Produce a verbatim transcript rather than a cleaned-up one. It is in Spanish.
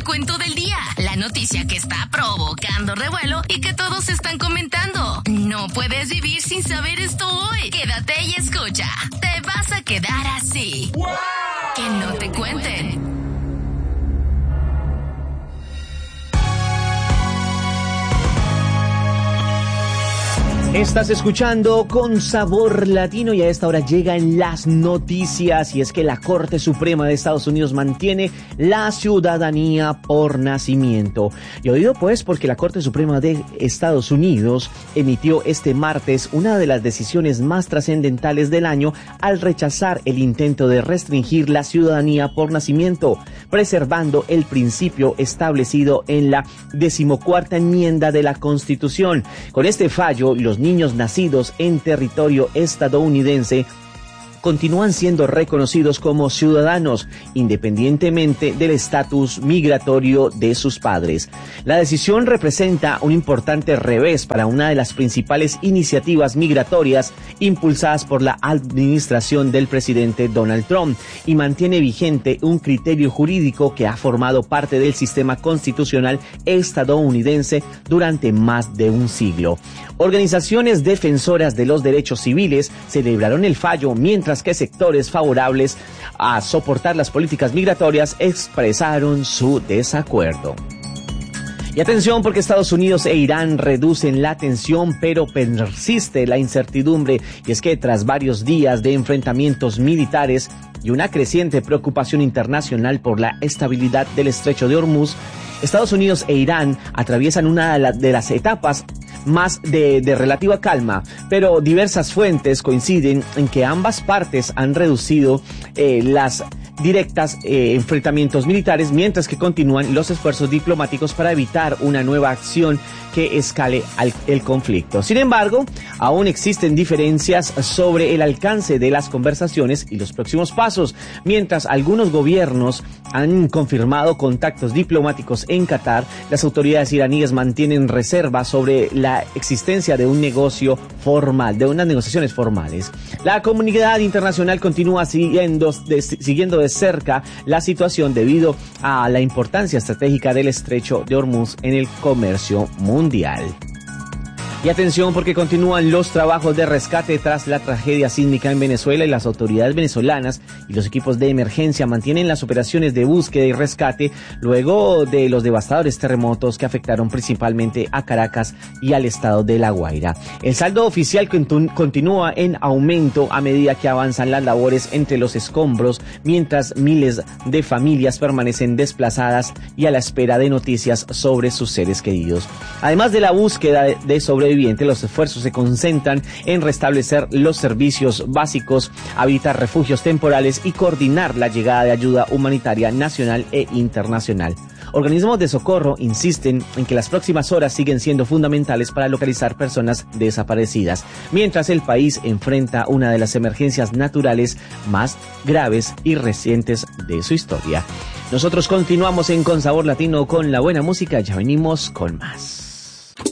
recuento del día, la noticia que está provocando revuelo y que todos están comentando. No puedes vivir sin saber esto hoy. Quédate y escucha. Te vas a quedar así. ¡Wow! Que no te cuenten. Estás escuchando Con Sabor Latino y a esta hora llegan las noticias, y es que la Corte Suprema de Estados Unidos mantiene la ciudadanía por nacimiento. Y oído pues porque la Corte Suprema de Estados Unidos emitió este martes una de las decisiones más trascendentales del año al rechazar el intento de restringir la ciudadanía por nacimiento, preservando el principio establecido en la decimocuarta enmienda de la Constitución. Con este fallo, los niños nacidos en territorio estadounidense continúan siendo reconocidos como ciudadanos, independientemente del estatus migratorio de sus padres. La decisión representa un importante revés para una de las principales iniciativas migratorias impulsadas por la administración del presidente Donald Trump y mantiene vigente un criterio jurídico que ha formado parte del sistema constitucional estadounidense durante más de un siglo. Organizaciones defensoras de los derechos civiles celebraron el fallo, mientras que sectores favorables a soportar las políticas migratorias expresaron su desacuerdo. Y atención, porque Estados Unidos e Irán reducen la tensión, pero persiste la incertidumbre, y es que tras varios días de enfrentamientos militares y una creciente preocupación internacional por la estabilidad del estrecho de Hormuz, Estados Unidos e Irán atraviesan una de las etapas más de, de relativa calma, pero diversas fuentes coinciden en que ambas partes han reducido eh, las directas eh, enfrentamientos militares, mientras que continúan los esfuerzos diplomáticos para evitar una nueva acción que escale al, el conflicto. Sin embargo, aún existen diferencias sobre el alcance de las conversaciones y los próximos pasos. Mientras algunos gobiernos han confirmado contactos diplomáticos en Qatar, las autoridades iraníes mantienen reservas sobre la existencia de un negocio formal, de unas negociaciones formales. La comunidad internacional continúa siguiendo de, siguiendo de cerca la situación debido a la importancia estratégica del estrecho de Hormuz en el comercio mundial. Y atención, porque continúan los trabajos de rescate tras la tragedia sísmica en Venezuela, y las autoridades venezolanas y los equipos de emergencia mantienen las operaciones de búsqueda y rescate luego de los devastadores terremotos que afectaron principalmente a Caracas y al estado de La Guaira. El saldo oficial continúa en aumento a medida que avanzan las labores entre los escombros, mientras miles de familias permanecen desplazadas y a la espera de noticias sobre sus seres queridos. Además de la búsqueda de sobrevivientes, los esfuerzos se concentran en restablecer los servicios básicos, habilitar refugios temporales y coordinar la llegada de ayuda humanitaria nacional e internacional. Organismos de socorro insisten en que las próximas horas siguen siendo fundamentales para localizar personas desaparecidas, mientras el país enfrenta una de las emergencias naturales más graves y recientes de su historia. Nosotros continuamos en Con Sabor Latino con la buena música, ya venimos con más.